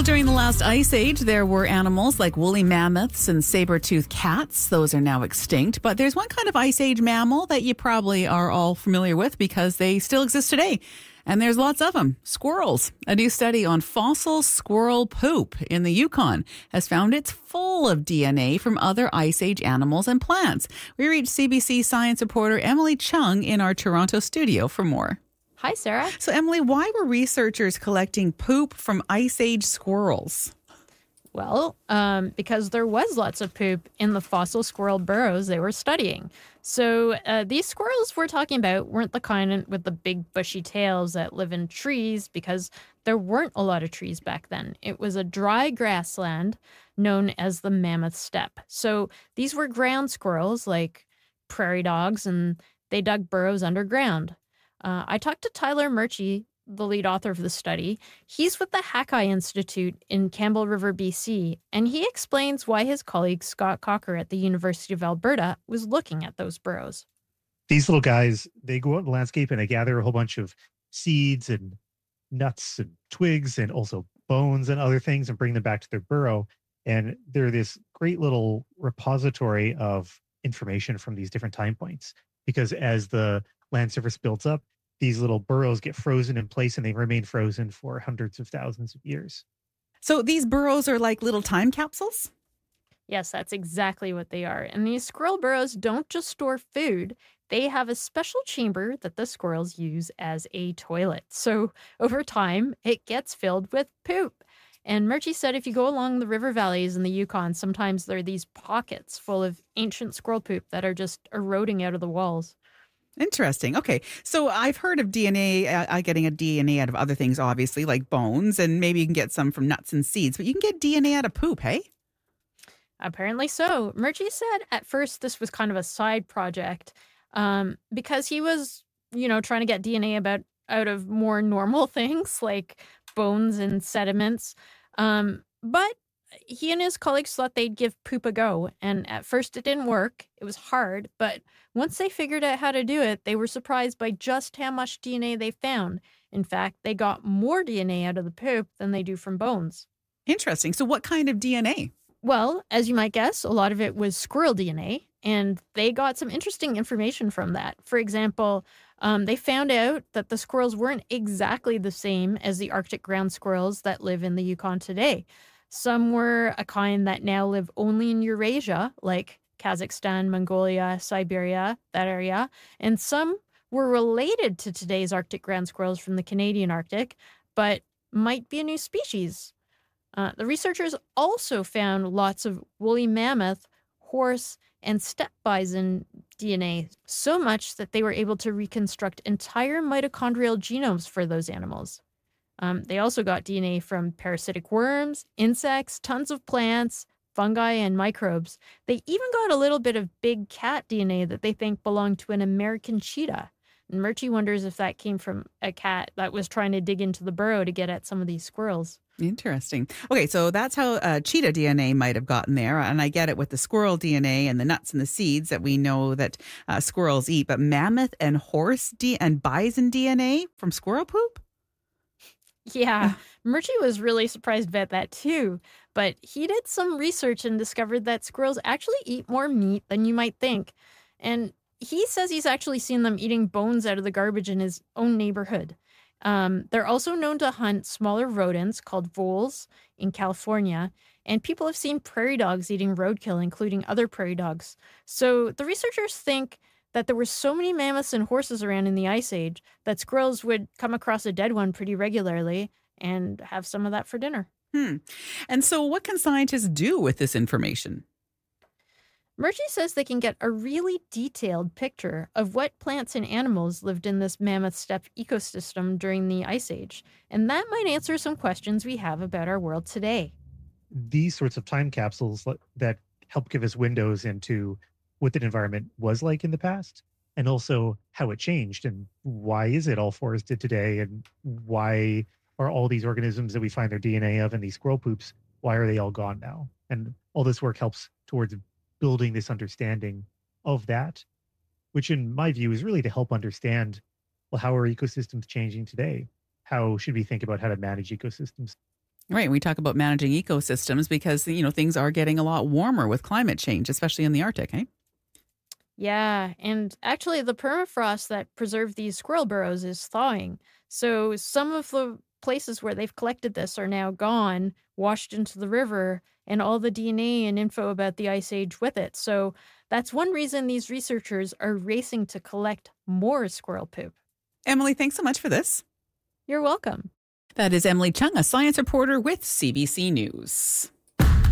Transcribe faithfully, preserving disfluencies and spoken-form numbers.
during the last ice age, there were animals like woolly mammoths and saber-toothed cats. Those are now extinct. But there's one kind of ice age mammal that you probably are all familiar with because they still exist today. And there's lots of them. Squirrels. A new study on fossil squirrel poop in the Yukon has found it's full of D N A from other ice age animals and plants. We reached C B C science reporter Emily Chung in our Toronto studio for more. Hi, Sarah. So, Emily, why were researchers collecting poop from ice age squirrels? Well, um, because there was lots of poop in the fossil squirrel burrows they were studying. So uh, these squirrels we're talking about weren't the kind with the big bushy tails that live in trees because there weren't a lot of trees back then. It was a dry grassland known as the Mammoth Steppe. So these were ground squirrels like prairie dogs, and they dug burrows underground. Uh, I talked to Tyler Murchie, the lead author of the study. He's with the Hackeye Institute in Campbell River, B C, and he explains why his colleague Scott Cocker at the University of Alberta was looking at those burrows. These little guys, they go out in the landscape and they gather a whole bunch of seeds and nuts and twigs and also bones and other things and bring them back to their burrow. And they're this great little repository of information from these different time points, because as the land surface builds up, these little burrows get frozen in place and they remain frozen for hundreds of thousands of years. So these burrows are like little time capsules? Yes, that's exactly what they are. And these squirrel burrows don't just store food. They have a special chamber that the squirrels use as a toilet. So over time, it gets filled with poop. And Murchie said if you go along the river valleys in the Yukon, sometimes there are these pockets full of ancient squirrel poop that are just eroding out of the walls. Interesting. Okay. So I've heard of D N A, uh, getting a D N A out of other things, obviously, like bones, and maybe you can get some from nuts and seeds, but you can get D N A out of poop, hey? Apparently so. Murchie said at first this was kind of a side project um, because he was, you know, trying to get D N A about out of more normal things like bones and sediments. Um, but he and his colleagues thought they'd give poop a go. And at first it didn't work. It was hard. But once they figured out how to do it, they were surprised by just how much D N A they found. In fact, they got more D N A out of the poop than they do from bones. Interesting. So what kind of D N A? Well, as you might guess, a lot of it was squirrel D N A. And they got some interesting information from that. For example, um, they found out that the squirrels weren't exactly the same as the Arctic ground squirrels that live in the Yukon today. Some were a kind that now live only in Eurasia, like Kazakhstan, Mongolia, Siberia, that area. And some were related to today's Arctic ground squirrels from the Canadian Arctic, but might be a new species. Uh, the researchers also found lots of woolly mammoth, horse, and steppe bison D N A, so much that they were able to reconstruct entire mitochondrial genomes for those animals. Um, they also got D N A from parasitic worms, insects, tons of plants, fungi, and microbes. They even got a little bit of big cat D N A that they think belonged to an American cheetah. And Murchie wonders if that came from a cat that was trying to dig into the burrow to get at some of these squirrels. Interesting. Okay, so that's how uh, cheetah D N A might have gotten there. And I get it with the squirrel D N A and the nuts and the seeds that we know that uh, squirrels eat. But mammoth and horse D- and bison D N A from squirrel poop? Yeah, Murchie was really surprised about that too. But he did some research and discovered that squirrels actually eat more meat than you might think. And he says he's actually seen them eating bones out of the garbage in his own neighborhood. Um, they're also known to hunt smaller rodents called voles in California, and people have seen prairie dogs eating roadkill, including other prairie dogs. So the researchers think that there were so many mammoths and horses around in the Ice Age that squirrels would come across a dead one pretty regularly and have some of that for dinner. Hmm. And so what can scientists do with this information? Murchie says they can get a really detailed picture of what plants and animals lived in this mammoth steppe ecosystem during the Ice Age, and that might answer some questions we have about our world today. These sorts of time capsules that help give us windows into what the environment was like in the past, and also how it changed, and why is it all forested today, and why are all these organisms that we find their D N A of in these squirrel poops, why are they all gone now? And all this work helps towards building this understanding of that, which in my view is really to help understand, well, how are ecosystems changing today? How should we think about how to manage ecosystems? Right. We talk about managing ecosystems because, you know, things are getting a lot warmer with climate change, especially in the Arctic, eh? Yeah, and actually, the permafrost that preserved these squirrel burrows is thawing. So some of the places where they've collected this are now gone, washed into the river, and all the D N A and info about the ice age with it. So that's one reason these researchers are racing to collect more squirrel poop. Emily, thanks so much for this. You're welcome. That is Emily Chung, a science reporter with C B C News.